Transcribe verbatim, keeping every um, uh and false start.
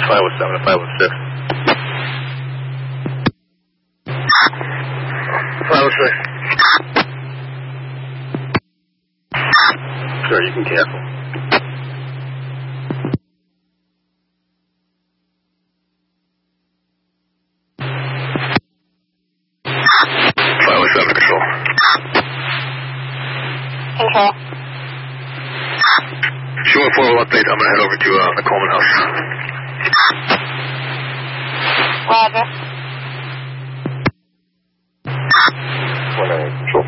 five oh seven to five oh six. five oh six. Sure, you can cancel. five oh seven to control. Control. She went forward update. I'm going to head over to uh, the Coleman house. Roger.